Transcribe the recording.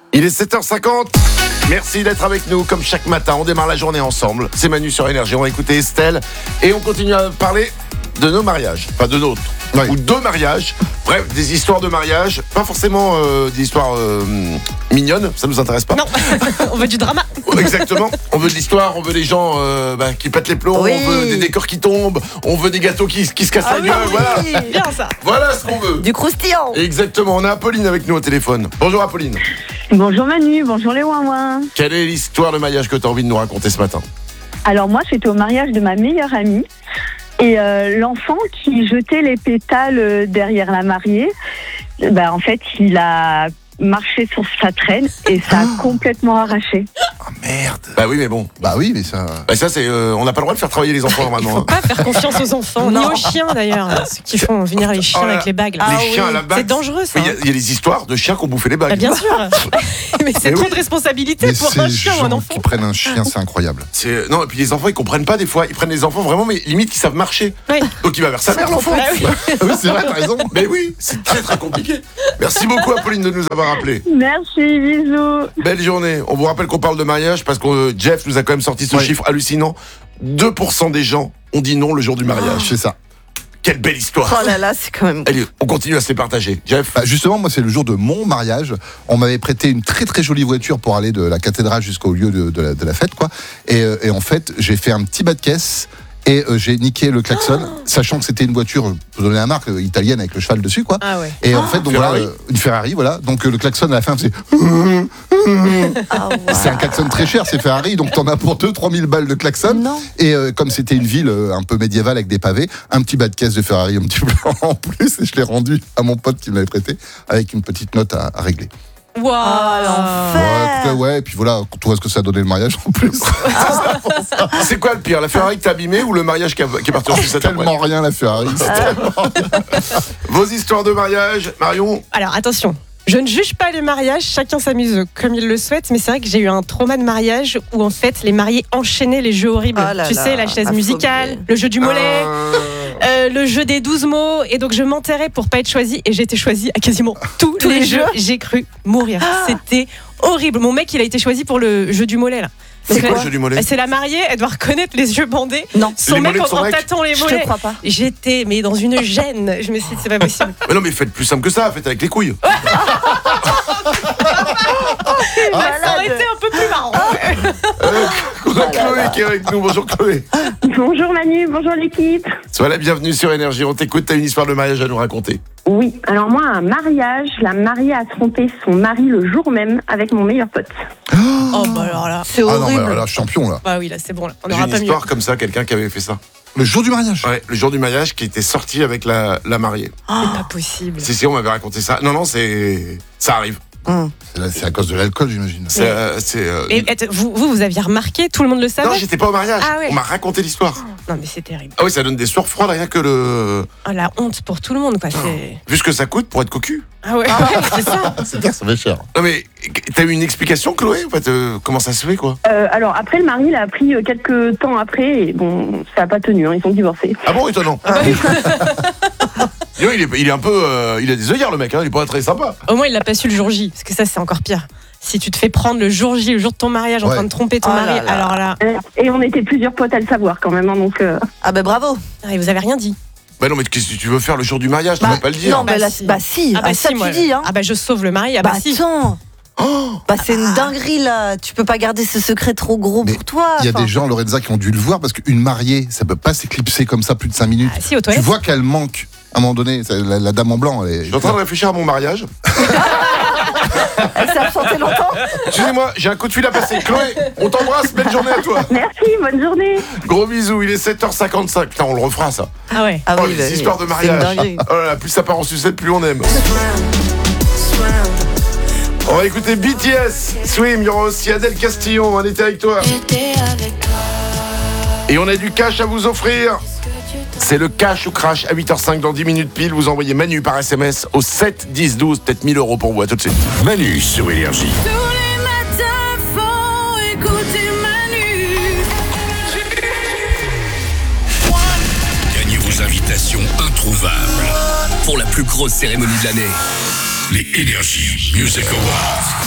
Il est 7h50. Merci d'être avec nous comme chaque matin. On démarre la journée ensemble. C'est Manu sur Énergie. On va écouter Estelle et on continue à parler de nos mariages. Enfin, de nôtres. Oui. Ou de mariages. Bref, des histoires de mariage. Pas forcément des histoires mignonnes. Ça nous intéresse pas. Non, on veut du drama. Exactement. On veut de l'histoire. On veut des gens qui pètent les plombs. Oui. On veut des décors qui tombent. On veut des gâteaux qui se cassent la gueule. Voilà. Bien ça. Voilà ce qu'on veut. Du croustillant. Exactement. On a Apolline avec nous au téléphone. Bonjour Apolline. Bonjour Manu, bonjour les ouin-ouin. Quelle est l'histoire de mariage que tu as envie de nous raconter ce matin? Alors moi, c'était au mariage de ma meilleure amie. Et l'enfant qui jetait les pétales derrière la mariée, en fait, il a marché sur sa traîne et ça a complètement arraché. Oh merde. Bah oui, mais bon. Bah oui, mais ça. Bah ça, c'est, on n'a pas le droit de faire travailler les enfants Il normalement. faut pas faire confiance aux enfants, ni aux chiens d'ailleurs, ceux qui font venir les chiens Oh là, avec les bagues. Là. les chiens à la bague. C'est dangereux ça. Il y a des histoires de chiens qui ont bouffé les bagues. Bah, bien sûr. Mais c'est Mais trop oui. de responsabilité Mais pour ces un chien ou un gens enfant. qui prennent un chien, c'est incroyable. Non, et puis les enfants, ils comprennent pas des fois. Ils prennent les enfants vraiment, mais limite, qui savent marcher. Oui. Donc il va vers sa mère, l'enfant. Bah oui. Oui, c'est vrai, t'as raison. Mais oui, c'est très très compliqué. Merci beaucoup Apolline de nous avoir appelés. Merci, bisous. Belle journée. On vous rappelle qu'on parle de mariage parce que Jeff nous a quand même sorti ce Oui. chiffre hallucinant. 2% des gens ont dit non le jour du mariage. C'est ça. Quelle belle histoire. Oh là là, c'est quand même. Allez, on continue à se les partager. Jeff. Bah justement, moi, c'est le jour de mon mariage. On m'avait prêté une très très jolie voiture pour aller de la cathédrale jusqu'au lieu de la fête, quoi. Et en fait, j'ai fait un petit bas de caisse. Et j'ai niqué le klaxon, sachant que c'était une voiture, pour donner la marque, italienne avec le cheval dessus, quoi. Ah ouais. Et en fait, donc Ferrari. voilà, une Ferrari, voilà. Donc le klaxon à la fin, c'est. Ah ouais. C'est un klaxon très cher, c'est Ferrari, donc t'en as pour 2-3 000 balles de klaxon. Non. Et comme c'était une ville un peu médiévale avec des pavés, un petit bas de caisse de Ferrari, un petit blanc en plus, et je l'ai rendu à mon pote qui me l'avait prêté, avec une petite note à régler. Waouh. l'enfer. Ouais, et puis voilà, tu vois ce que ça a donné le mariage en plus. C'est quoi le pire, la Ferrari que t'as abîmée ou le mariage qui est parti en C'est sucette après? tellement rien la Ferrari. C'est tellement rien. Vos histoires de mariage, Marion. Alors attention, je ne juge pas les mariages, chacun s'amuse comme il le souhaite, mais c'est vrai que j'ai eu un trauma de mariage où en fait les mariés enchaînaient les jeux horribles. Oh là Tu là, sais, la chaise la musicale, phobie. le jeu du mollet, le jeu des 12 mots, et donc je m'enterrais pour pas être choisie, et j'ai été choisie à quasiment tous les jeux. J'ai cru mourir. C'était horrible. Mon mec, il a été choisi pour le jeu du mollet là. C'est Donc, quoi le jeu du mollet? C'est la mariée, elle doit reconnaître les yeux bandés. Non. Son Les mec mollets de son en mec. tâtant les Je mollets. te crois pas. J'étais mais dans une gêne. Je me suis dit c'est pas possible. Mais non, mais faites plus simple que ça, faites avec les couilles. Ça aurait été un peu plus marrant. On a Chloé qui est avec nous. Bonjour Chloé. Bonjour Manu, bonjour l'équipe. Sois la bienvenue sur Énergie. On t'écoute, t'as une histoire de mariage à nous raconter. Oui, alors moi, un mariage, la mariée a trompé son mari le jour même avec mon meilleur pote. Oh bah alors là. C'est Ah non, horrible. mais là, champion là. Bah oui, là c'est bon, là. On J'ai n'aura une pas mieux. histoire comme ça, quelqu'un qui avait fait ça. Le jour du mariage. Ouais, le jour du mariage qui était sorti avec la mariée. C'est pas possible. Si, on m'avait raconté ça. Non, ça arrive. C'est à cause de l'alcool, j'imagine. Et vous aviez remarqué, tout le monde le savait? Non, j'étais pas au mariage. Ah ouais. On m'a raconté l'histoire. Non mais c'est terrible. Ah oui, ça donne des sueurs froides rien que le. Oh, la honte pour tout le monde quoi. C'est... Vu ce que ça coûte pour être cocu. Ah ouais, c'est ça. C'est clair, ça fait cher. Non mais t'as eu une explication, Chloé, en fait, comment ça se fait quoi? Alors après, le mari, il a appris quelques temps après, et bon, ça n'a pas tenu, hein, ils sont divorcés. Ah bon, étonnant. Yo, il est un peu, il a des œillères le mec, hein, il est pas très sympa. Au moins il l'a pas su le jour J, parce que ça c'est encore pire. Si tu te fais prendre le jour J, le jour de ton mariage, en Ouais. train de tromper ton Oh là mari, là. alors là, Et on était plusieurs potes à le savoir quand même, hein, donc... Ah ben bravo. et vous avez rien dit. Bah non, mais qu'est-ce que tu veux faire le jour du mariage? Tu vas pas le dire. Non, mais Bah là, si. bah si. Ah bah ça si, tu moi. dis, hein. Ah bah je sauve le mari, ah Bah bah si. attends. Bah c'est une dinguerie là. Tu peux pas garder ce secret trop gros Mais pour toi. Il y a Enfin, des gens, Lorenza, qui ont dû le voir parce qu'une mariée, ça peut pas s'éclipser comme ça plus de 5 minutes. Ah si, aux Tu toilettes. vois qu'elle manque à un moment donné. La dame en blanc, elle est. Je suis en train de réfléchir à mon mariage. Elle s'est absentée longtemps. Excusez-moi, j'ai un coup de fil à passer. Chloé, on t'embrasse, belle journée à toi. Merci, bonne journée. Gros bisous, il est 7h55. Putain, on le refera ça. Ah ouais. Ah Oh, oui, les bah, histoires de c'est une mariage. dinguerie. Oh là là, plus ça part en sucette, plus on aime. On va écouter BTS, Swim, il y aura aussi Adèle Castillon, on était avec toi. Et on a du cash à vous offrir. C'est le cash ou crash à 8h05 dans 10 minutes pile. Vous envoyez Manu par SMS au 7 10 12, peut-être 1000 euros pour vous. À tout de suite. Manu sur Énergie. Tous les matins, faut écouter Manu. Gagnez vos invitations introuvables pour la plus grosse cérémonie de l'année. Les Énergie Music Awards.